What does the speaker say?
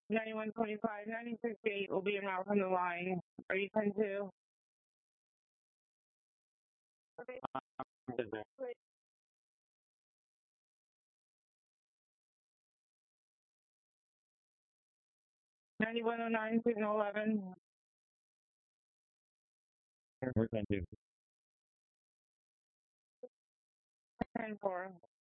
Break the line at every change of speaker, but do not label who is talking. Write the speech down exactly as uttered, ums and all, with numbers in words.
ninety-one twenty-five, ninety sixty-eight will be an out on the line. Are you ten two? Okay. Great. ninety-one oh nine, signal eleven. ten four.